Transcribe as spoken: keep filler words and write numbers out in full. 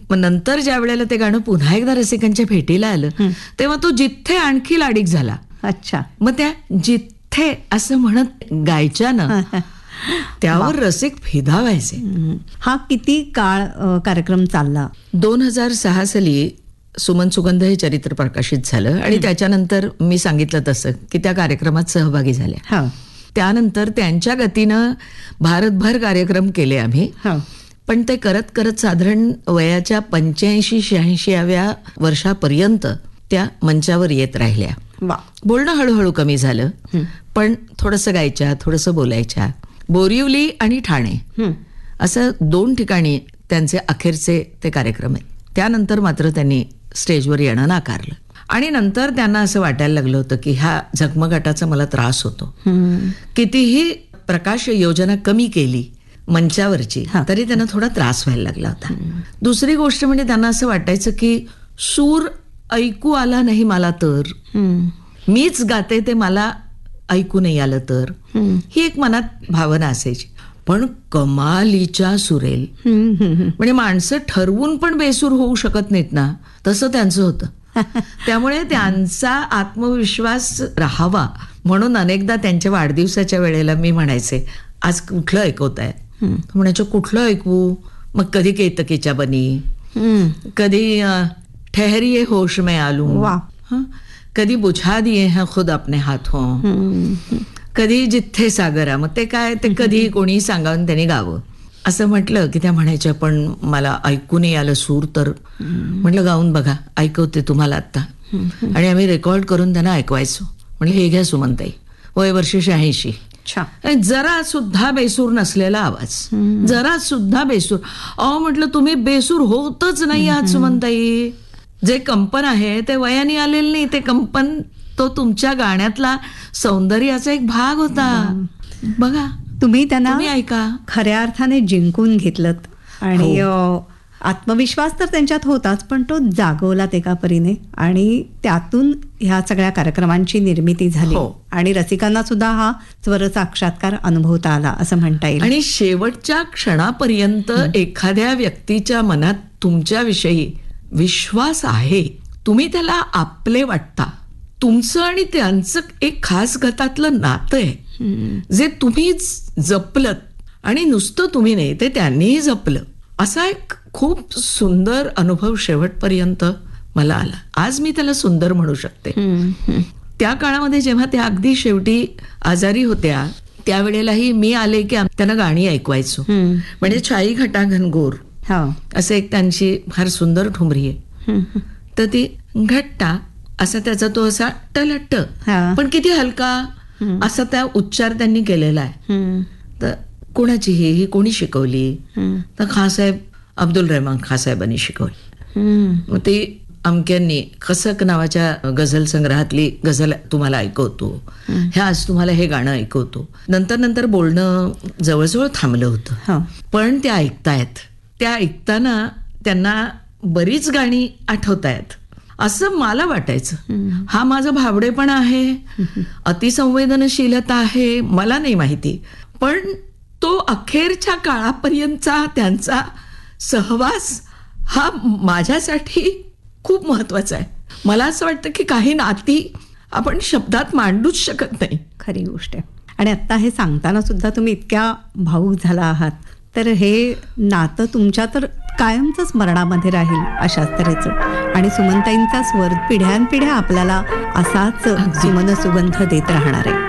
मग नंतर ज्या वेळेला ते गाणं पुन्हा एकदा रसिकांच्या भेटीला आलं तेव्हा तो जिथे आणखी लाडिक झाला. अच्छा. मग त्या जिथे असं म्हणत गायच्या ना त्यावर रसिक फिदा व्हायचे. हा किती काळ अ, कार्यक्रम चालला? दोन हजार सहा साली सुमन सुगंध हे चरित्र प्रकाशित झालं आणि त्याच्यानंतर मी सांगितलं तसं की त्या कार्यक्रमात सहभागी झाल्या. हा. त्यानंतर त्यांच्या गतीनं भारतभर कार्यक्रम केले आम्ही. हा. पण ते करत करत साधारण वयाच्या पंच्याऐंशी शहाऐंशीव्या वर्षापर्यंत त्या मंचावर येत राहिल्या. वा. बोलणं हळूहळू कमी झालं, पण थोडंसं गायच्या, थोडंसं बोलायच्या. बोरिवली आणि ठाणे असं दोन ठिकाणी त्यांचे अखेरचे ते कार्यक्रम आहेत. त्यानंतर मात्र त्यांनी स्टेजवर येणं नाकारलं आणि नंतर त्यांना असं वाटायला लागलं होतं की ह्या झगमगाटाचा मला त्रास होतो. कितीही प्रकाश योजना कमी केली मंचावरची तरी त्यांना थोडा त्रास व्हायला लागला होता. दुसरी गोष्ट म्हणजे त्यांना असं वाटायचं की सूर ऐकू आला नाही मला तर, मीच गाते ते मला ऐकू नाही आलं तर, ही एक मनात भावना असायची. पण कमालीच्या सुरेल म्हणजे माणसं ठरवून पण बेसूर होऊ शकत नाहीत ना, तसं त्यांचं होतं. त्यामुळे त्यांचा आत्मविश्वास राहावा म्हणून अनेकदा त्यांच्या वाढदिवसाच्या वेळेला मी म्हणायचे आज कुठलं ऐकवताय, म्हणायचं कुठलं ऐकवू. मग कधी केतकीच्या बनी, कधी ठहरिये होश में आलू, कधी बुझा दिए हैं खुद अपने हाथों, कधी जिथे सागरा. मग ते काय ते कधी कोणी सांगावून त्यांनी गावं. असं म्हटलं की त्या म्हणायच्या पण मला ऐकू नाही आलं सूर तर. म्हटलं गाऊन बघा, ऐकवते तुम्हाला आत्ता. आणि आम्ही रेकॉर्ड करून त्यांना ऐकवायचो. म्हटलं हे घ्या सुमनताई, वय वर्ष शहाऐंशी, जरा सुद्धा बेसूर नसलेला आवाज, जरा सुद्धा बेसूर. अहो म्हटलं तुम्ही बेसूर होतच नाही आहात सुमनताई. जे कंपन आहे ते वयाने आलेलं नाही, ते कंपन तो तुमच्या गाण्यातला सौंदर्याचा एक भाग होता. बघा तुम्ही त्यांना तुम्ही ऐका. खऱ्या अर्थाने जिंकून घेतलं आणि आत्मविश्वास तर त्यांच्यात होताच, पण तो जागवलात एका परीने आणि त्यातून ह्या सगळ्या कार्यक्रमांची निर्मिती झाली. आणि रसिकांना सुद्धा हा स्वर साक्षात्कार अनुभवता आला असं म्हणता येईल. आणि शेवटच्या क्षणापर्यंत एखाद्या व्यक्तीच्या मनात तुमच्याविषयी विश्वास आहे, तुम्ही त्याला आपले वाटता. तुमचं आणि त्यांचं एक खास गटातलं नातं आहे जे तुम्ही जपलत आणि नुसतं तुम्ही नाही ते त्यांनीही जपलं. असा एक खूप सुंदर अनुभव शेवटपर्यंत मला आला. आज मी त्याला सुंदर म्हणू शकते. त्या काळामध्ये जेव्हा त्या अगदी शेवटी आजारी होत्या त्यावेळेलाही मी आले की त्यांना गाणी ऐकवायचो. म्हणजे छाई घटा घनघोर असं एक त्यांची फार सुंदर ठुमरी आहे. तर ती घट्टा असा त्याचा तो असा टलट्ट पण किती हलका असा त्या उच्चार त्यांनी केलेला आहे. तर कोणाची ही ही कोणी शिकवली तर खासाहेब अब्दुल रहमान खासाहेबांनी शिकवली. मग ती अमक्यांनी कसक नावाच्या गझल संग्रहातली गझल तुम्हाला ऐकवतो, ह्या आज तुम्हाला हे गाणं ऐकवतो. नंतर नंतर बोलणं जवळजवळ थांबलं होतं, पण त्या ऐकतायत. त्या ऐकताना त्यांना बरीच गाणी आठवतायत असं मला वाटायचं. हा माझा भावडेपणा आहे, अतिसंवेदनशीलता आहे, मला नाही माहिती. पण तो अखेरच्या काळापर्यंतचा त्यांचा सहवास हा माझ्यासाठी खूप महत्वाचा आहे. मला असं वाटतं की काही नाती आपण शब्दात मांडूच शकत नाही. खरी गोष्ट आहे. आणि आता हे सांगताना सुद्धा तुम्ही इतक्या भावूक झाला आहात, तर हे नातं तुमच्या तर कायमच स्मरणामध्ये राहील अशाच तऱ्हेचं. आणि सुमनताईंचा स्वर पिढ्यानपिढ्या आपल्याला असाच सुमन सुगंध देत राहणार आहे.